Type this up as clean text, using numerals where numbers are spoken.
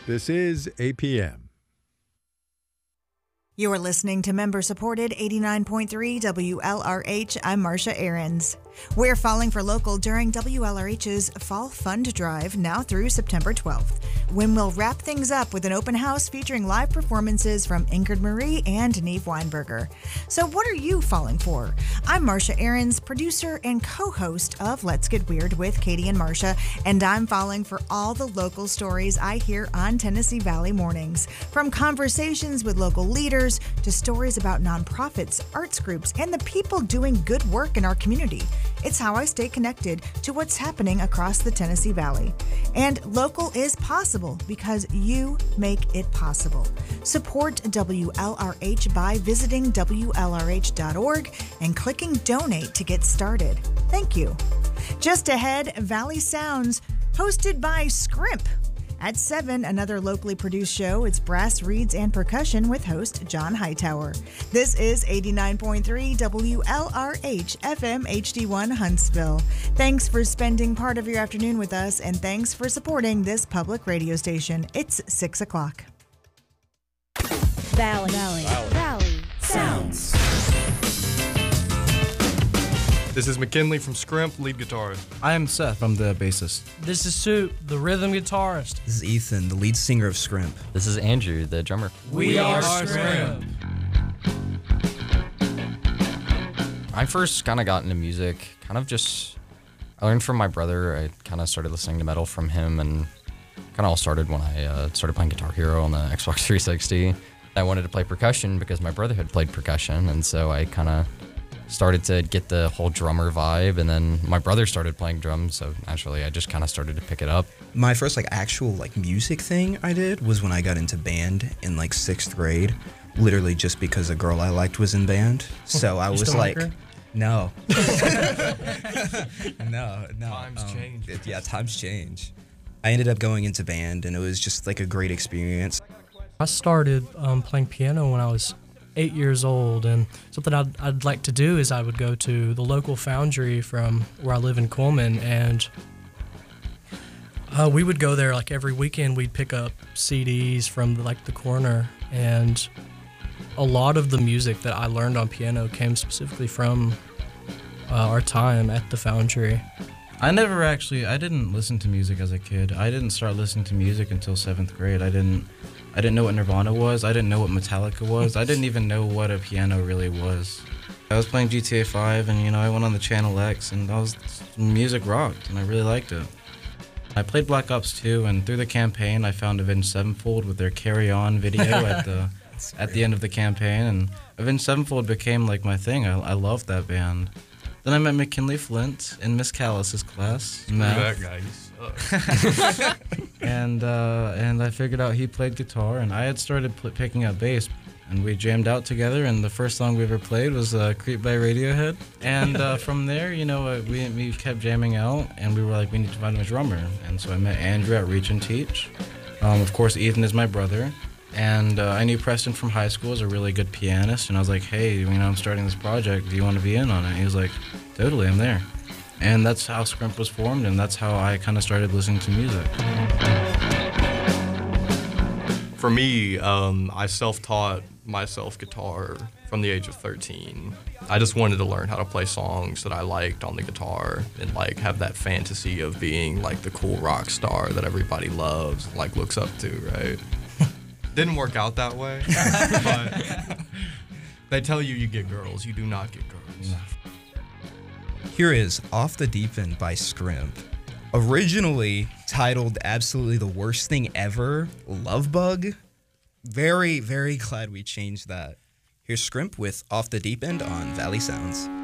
This is APM. You're listening to member-supported 89.3 WLRH. I'm Marcia Ahrens. We're falling for local during WLRH's Fall Fund Drive now through September 12th, when we'll wrap things up with an open house featuring live performances from Ingrid Marie and Neve Weinberger. So what are you falling for? I'm Marcia Ahrens, producer and co-host of Let's Get Weird with Katie and Marcia, and I'm falling for all the local stories I hear on Tennessee Valley Mornings, from conversations with local leaders to stories about nonprofits, arts groups, and the people doing good work in our community. It's how I stay connected to what's happening across the Tennessee Valley. And local is possible because you make it possible. Support WLRH by visiting WLRH.org and clicking donate to get started. Thank you. Just ahead, Valley Sounds, hosted by Scrimp. At 7, another locally produced show. It's brass, reeds, and percussion with host John Hightower. This is 89.3 WLRH FM HD1 Huntsville. Thanks for spending part of your afternoon with us, and thanks for supporting this public radio station. It's 6 o'clock. Valley Sounds. This is McKinley from Scrimp, lead guitarist. I am Seth. I'm the bassist. This is Sue, the rhythm guitarist. This is Ethan, the lead singer of Scrimp. This is Andrew, the drummer. We are Scrimp. I first kind of got into music, I learned from my brother. I kind of started listening to metal from him, and kind of all started when I started playing Guitar Hero on the Xbox 360. I wanted to play percussion because my brother had played percussion, and so I kind of started to get the whole drummer vibe, and then my brother started playing drums, so naturally I just kind of started to pick it up. My first actual music thing I did was when I got into band in 6th grade, literally just because a girl I liked was in band. So I was like, no. No. Times change. Times change. I ended up going into band, and it was just a great experience. I started playing piano when I was 8 years old, and something I'd like to do is I would go to the local foundry from where I live in Coleman, and we would go there every weekend. We'd pick up CDs from the corner, and a lot of the music that I learned on piano came specifically from our time at the foundry. I didn't listen to music as a kid. I didn't start listening to music until 7th grade. I didn't know what Nirvana was. I didn't know what Metallica was. I didn't even know what a piano really was. I was playing GTA 5, and I went on the Channel X, and music rocked, and I really liked it. I played Black Ops 2, and through the campaign, I found Avenged Sevenfold with their Carry On video at the end of the campaign, and Avenged Sevenfold became my thing. I loved that band. Then I met McKinley Flint in Miss Callis's class. That guy, he sucks. And I figured out he played guitar, and I had started picking up bass, and we jammed out together, and the first song we ever played was Creep by Radiohead. And from there, we kept jamming out, and we were like, we need to find a drummer. And so I met Andrew at Reach and Teach. Of course, Ethan is my brother. And I knew Preston from high school as a really good pianist, and I was like, hey, I'm starting this project. Do you want to be in on it? He was like, totally, I'm there. And that's how Scrimp was formed, and that's how I kind of started listening to music. For me, I self-taught myself guitar from the age of 13. I just wanted to learn how to play songs that I liked on the guitar and have that fantasy of being the cool rock star that everybody loves, looks up to, right? Didn't work out that way, but they tell you get girls. You do not get girls. No. Here is Off the Deep End by Scrimp. Originally titled Absolutely the Worst Thing Ever, Love Bug. Very, very glad we changed that. Here's Scrimp with Off the Deep End on Valley Sounds.